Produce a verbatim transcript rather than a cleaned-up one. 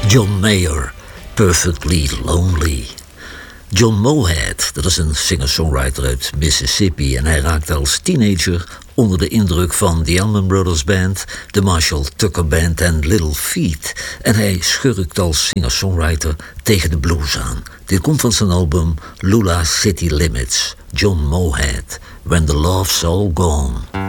John Mayer, Perfectly Lonely. John Mohat, dat is een singer-songwriter uit Mississippi en hij raakte als teenager onder de indruk van de Allman Brothers Band, de Marshall Tucker Band en Little Feat. En hij schurkt als singer-songwriter tegen de blues aan. Dit komt van zijn album Lula City Limits, John Mohat, When the Love's All Gone.